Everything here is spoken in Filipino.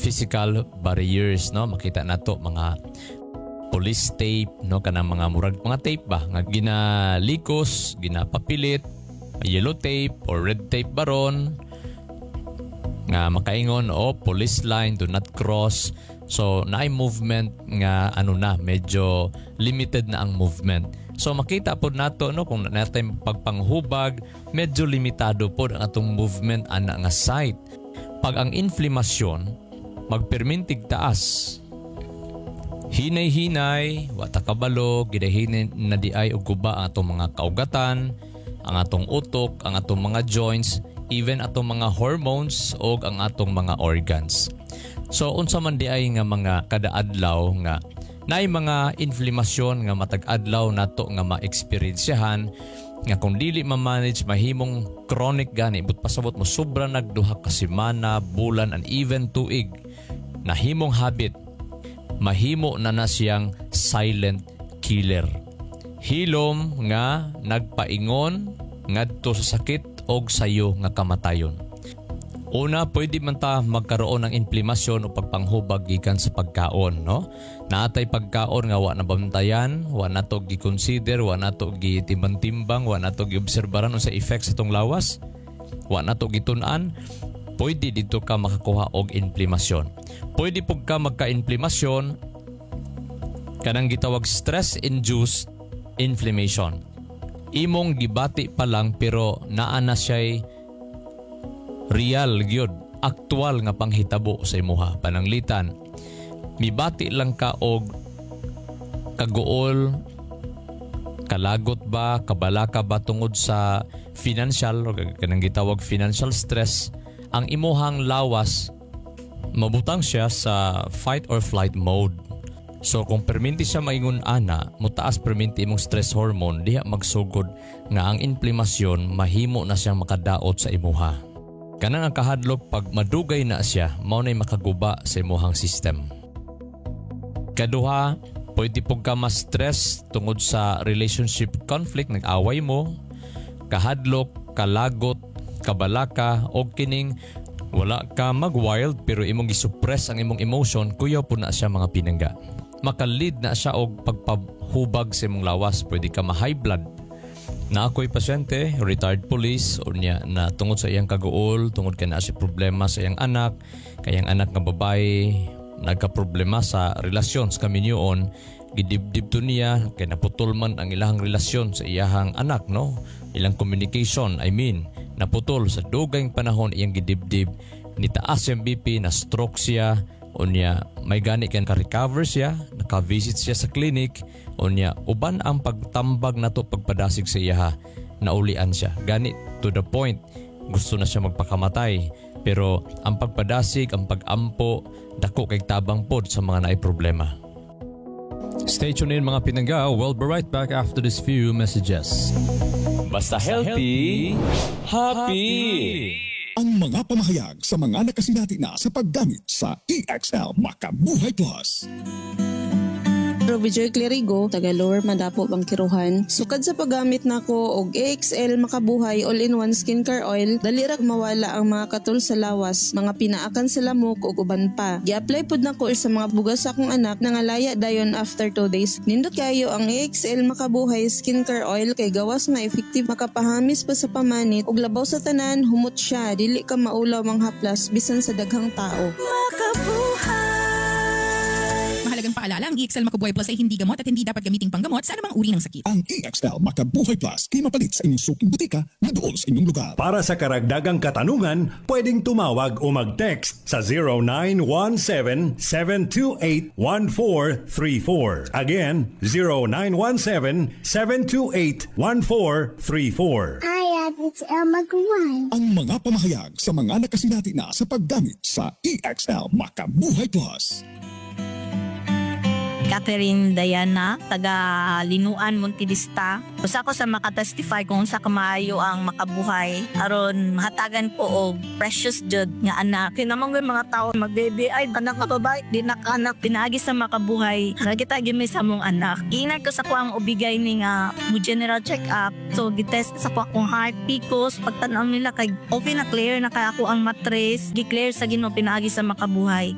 physical barriers, no? Makita nato mga police tape, no, kanang mga murag mga tape ba nga ginalikos, ginapapilit, yellow tape or red tape baron nga makaingon police line, do not cross. So naay movement nga medyo limited na ang movement. So makita po nato kung natin pagpanghubag, medyo limitado po ang atong movement ana nga site. Pag ang inflamasyon magpermintig taas, hinay-hinay, wata kabalo, gidahinay na di ay og guba ang atong mga kaugatan, ang atong utok, ang atong mga joints, even atong mga hormones o ang atong mga organs. So unsa man di ay nga mga kadaadlaw nga naay mga inflamasyon nga matag adlaw nato nga ma-experiensyahan nga kung dili ma-manage mahimong chronic gani but pasabot mo sobra nagduha ka semana, bulan and even tuig. Nahimong habit, mahimo na siyang silent killer. Hilom nga nagpaingon ngadto sa sakit og sayo nga kamatayon. Una, pwede man ta magkaroon ng inflamasyon o pagpanghubag gikan sa pagkaon, no? Naatay pagkaon nga wa na bantayan, wa na to gi-consider, wa na to gitimbang-timbang, wa na to giobserbaran sa effects atong lawas, wa na to gitun-an. Pwede dito ka makakuha og inflamasyon. Pwede pug ka magka-inflamasyon kanang gitawag stress-induced inflammation. Imong gibati pa lang pero naa na siya'y real gyud, aktual nga panghitabo sa imuha. Pananglitan, mibati lang ka og kaguol, kalagot ba, kabalaka ba tungod sa financial o kanang gitawag financial stress, ang imuhang lawas mabutang siya sa fight or flight mode. So kung perminti siya maingon ana, mutaas perminti imong stress hormone, diha magsugod nga ang inflamasyon mahimo na siyang makadaot sa imuha. Kanang ang kahadlok pag madugay na siya, mao nay makaguba sa imuhang system. Kaduha, pwede pug ka ma-stress tungod sa relationship conflict, nag-away mo, kahadlok, kalagot, kabalaka, o kining wala ka mag-wild pero imong gisuppress ang imong emotion, kuyaw po na siya mga pinangga. Makalid na siya og pagpahubag sa imong lawas, pwede ka ma-high blood. Na ako'y pasyente, retired police, o niya na tungod sa iyang kaguol, tungod ka na siya problema sa iyang anak, kayang anak nga babae, nagka-problema sa relasyon sa kaminyoon, gidibdib to niya, kaya naputol man ang ilang relasyon sa iyang anak, no? Ilang communication, naputol sa dugayng panahon iyang gidibdib, nitaas siyang BP, na stroke siya, o niya may gani kan ka-recover siya, naka-visit siya sa clinic, o niya uban ang pagtambag nato pagpadasig sa iya, naulian siya. Gani to the point, gusto na siya magpakamatay. Pero ang pagpadasig, ang pag-ampo, dako kay tabang pod sa mga naay problema. Stay tuned in mga pinangga. We'll be right back after this few messages. Basta healthy, happy! Ang mga pamahayag sa mga nakasinati na sa paggamit sa EXL Makabuhay Plus. Vijoy Clerigo, taga Lower Madapo, Bangkiruhan. Sukad sa paggamit nako og EXL Makabuhay All-in-One Skincare Oil, dali ra mawala ang mga katul sa lawas, mga pinaakan sa lamok ug uban pa. Gi-apply pud nako sa mga bugas sa akong anak na ngalaya dayon after 2 days. Nindot kayo ang EXL Makabuhay Skincare Oil kay gawas nga effective, makapahamis pa sa pamanit ug labaw sa tanan, humot siya, dili ka maulaw manghaplas bisan sa daghang tao. Mahalagang paalala, ang EXL Makabuhay Plus ay hindi gamot at hindi dapat gamiting panggamot sa anumang uri ng sakit. Ang EXL Makabuhay Plus ay mapalit sa inyong suking butika na doon sa inyong lugar. Para sa karagdagang katanungan, pwedeng tumawag o mag-text sa 0917-728-1434. Again, 0917-728-1434. Hi, it's El Magwan. Ang mga pamahayag sa mga nakasinati na sa paggamit sa EXL Makabuhay Plus. Catherine Diana, taga Linuan, Montevista. Basta ako sa makatestify kung sa kamayo ang makabuhay. Aron mahatagan ko og precious jud nga anak. Kinamang mga tao mag-baby ay anak nga babae, di nakanak pinaagi sa makabuhay. Nagita gimi sa mong anak. Ingat ko sa ko ang ubigay ni nga mo general check-up. So gitest sa ko akong heart, PCOS, pagtanaw nila kay okay na clear na kay ako ang matres, gi-clear sa Ginoo pinaagi sa makabuhay.